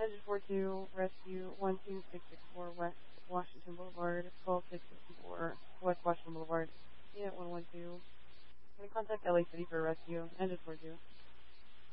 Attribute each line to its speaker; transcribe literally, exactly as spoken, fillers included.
Speaker 1: Engine four two, rescue one two six six four West Washington Boulevard, twelve six fifty-four West Washington Boulevard, unit one one two. I'm going to contact L A City for rescue. Engine four two.